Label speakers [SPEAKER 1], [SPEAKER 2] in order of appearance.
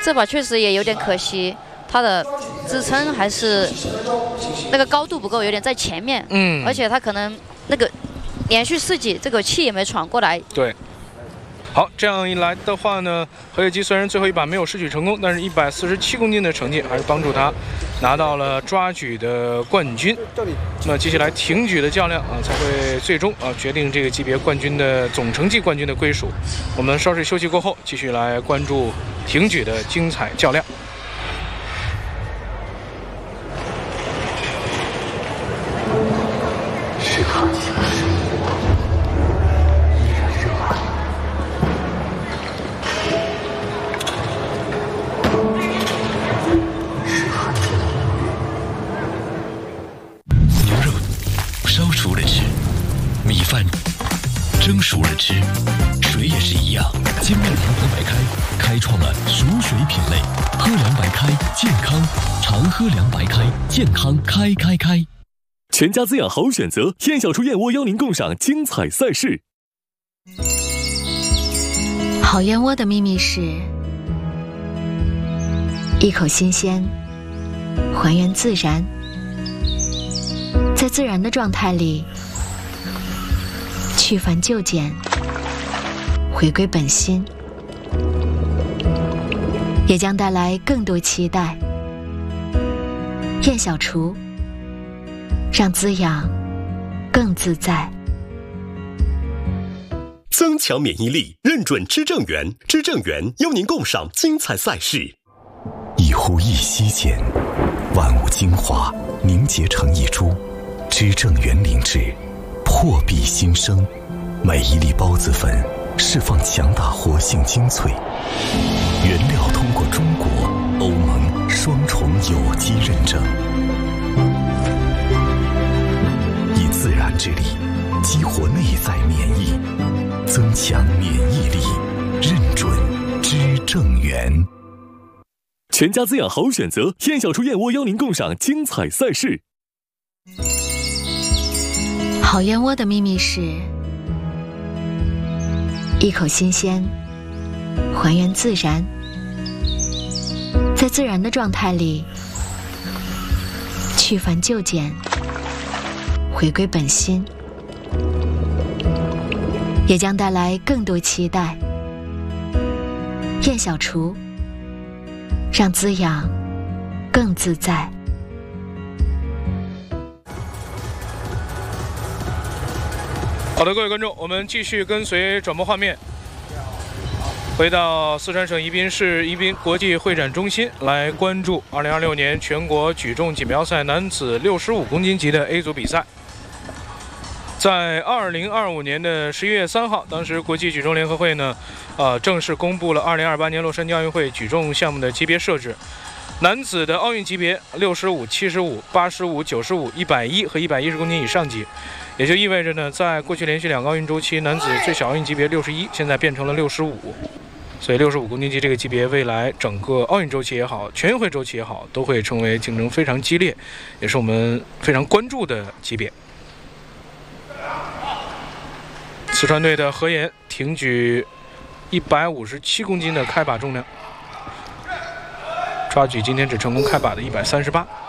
[SPEAKER 1] 这把确实也有点可惜，他的支撑还是那个高度不够，有点在前面。而且他可能那个连续4击，这个气也没喘过来。
[SPEAKER 2] 对。 好，这样一来的话呢，何野基虽然最后一把没有拾取成功，但是147公斤的成绩还是帮助他拿到了抓举的冠军。那接下来挺举的较量啊，才会最终决定这个级别冠军的总成绩冠军的归属。我们稍事休息过后，继续来关注挺举的精彩较量。
[SPEAKER 3] 熟了吃，米饭蒸熟了吃，水也是一样。精酿长河白开开创了熟水品类，喝凉白开健康，常喝凉白开健康开。
[SPEAKER 4] 全家滋养好选择，燕小厨燕窝邀您共赏精彩赛事。
[SPEAKER 5] 好燕窝的秘密是一口新鲜，还原自然。 在自然的状态里，去繁就简，回归本心，也将带来更多期待。燕小厨，让滋养更自在。
[SPEAKER 6] 增强免疫力，认准知正源，知正源邀您共赏精彩赛事。
[SPEAKER 3] 一呼一吸间，万物精华凝结成一株。 知正源灵芝，破壁新生，每一粒孢子粉释放强大活性精粹，原料通过中国、欧盟双重有机认证，以自然之力激活内在免疫，增强免疫力，认准知正源。
[SPEAKER 4] 全家滋养好选择，燕小厨燕窝邀您共赏精彩赛事。
[SPEAKER 5] 好燕窝的秘密是一口新鲜，还原自然。在自然的状态里，去繁就简，回归本心，也将带来更多期待。燕小厨，让滋养更自在。
[SPEAKER 2] 好的，各位观众，我们继续跟随转播画面，回到四川省宜宾市宜宾国际会展中心来关注2026年全国举重锦标赛男子65公斤级的 A 组比赛。在2025年的11月3号，当时国际举重联合会呢，正式公布了2028年洛杉矶奥运会举重项目的级别设置。男子的奥运级别65、75、85、95、110和110公斤以上级。 也就意味着呢，在过去连续2个奥运周期，男子最小奥运级别61，现在变成了65，所以65公斤级这个级别，未来整个奥运周期也好，全运会周期也好，都会成为竞争非常激烈，也是我们非常关注的级别。四川队的何岩挺举157公斤的开把重量，抓举今天只成功开把的138。